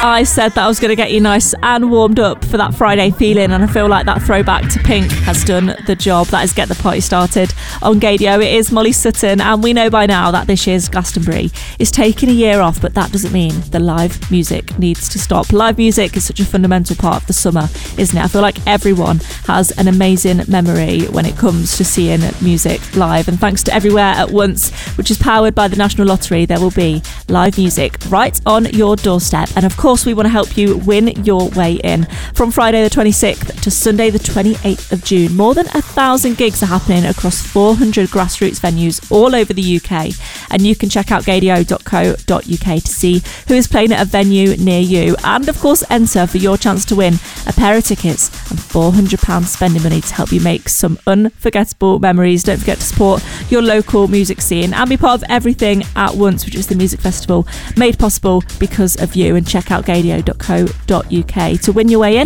I said that I was going to get you nice and warmed up for that Friday feeling, and I feel like that throwback to Pink has done the job. That is Get the Party Started on Gaydio. It is Molly Sutton, and we know by now that this year's Glastonbury is taking a year off, but that doesn't mean the live music needs to stop. Live music is such a fundamental part of the summer, isn't it? I feel like everyone has an amazing memory when it comes to seeing music live, and thanks to Everywhere at Once, which is powered by the National Lottery, there will be live music right on your doorstep. And of course, we want to help you win your way in. From Friday the 26th to Sunday the 28th of June, more than 1,000 gigs are happening across 400 grassroots venues all over the UK. And you can check out gaydio.co.uk to see who is playing at a venue near you. And of course, enter for your chance to win a pair of tickets and £400 spending money to help you make some unforgettable memories. Don't forget to support your local music scene and be part of Everything at Once, which is the music festival made possible because of you. And check out gaydio.co.uk to win your way in.